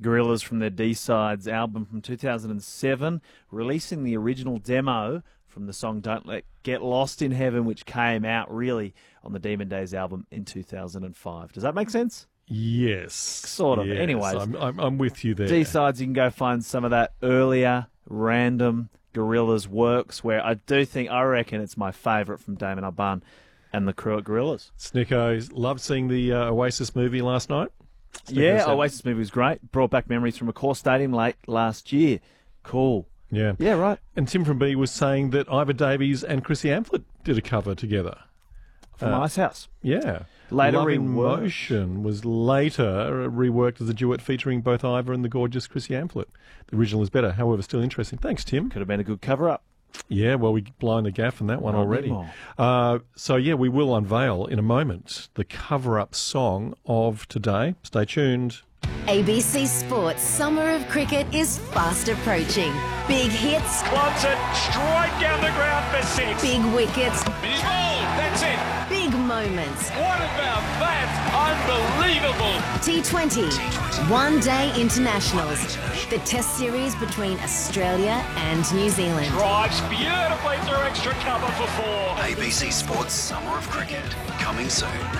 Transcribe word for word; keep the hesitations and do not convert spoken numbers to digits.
Gorillaz from their D-Sides album from two thousand seven, releasing the original demo from the song Don't Let Get Lost in Heaven, which came out really on the Demon Days album in two thousand five. Does that make sense? Yes. Sort of. Yes. Anyways. I'm, I'm, I'm with you there. D-Sides, you can go find some of that earlier, random Gorillaz works, where I do think, I reckon it's my favourite from Damon Albarn and the crew at Gorillaz. Snicko, loved seeing the uh, Oasis movie last night. Snicko yeah, said. Oasis movie was great. Brought back memories from Accor Stadium late last year. Cool. Yeah. Yeah, right. And Tim from B was saying that Ivor Davies and Chrissy Amphlett did a cover together. From Uh, Ice House. Yeah. Later Love in reworked. Motion was later reworked as a duet featuring both Ivor and the gorgeous Chrissy Amphlett. The original is better, however, still interesting. Thanks, Tim. Could have been a good cover-up. Yeah, well, we've blown the gaff on that one Not already. anymore. Uh, so, yeah, we will unveil in a moment the cover-up song of today. Stay tuned. A B C Sports Summer of Cricket is fast approaching. Big hits, Clubs it straight down the ground for six. big wickets, He's bowled. That's it. big moments. What about that? Unbelievable. T twenty, One Day Internationals. The Test Series between Australia and New Zealand. Drives beautifully through extra cover for four. A B C Sports Summer of Cricket, coming soon.